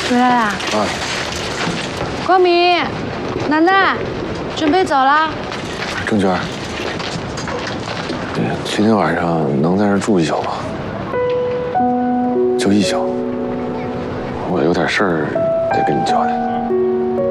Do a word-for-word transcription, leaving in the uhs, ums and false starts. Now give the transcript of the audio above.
回来啦！ 啊， 光明，楠楠，准备走了。 郑娟，今天晚上能在这儿住一宿吗？就一宿。我有点事儿得跟你交代。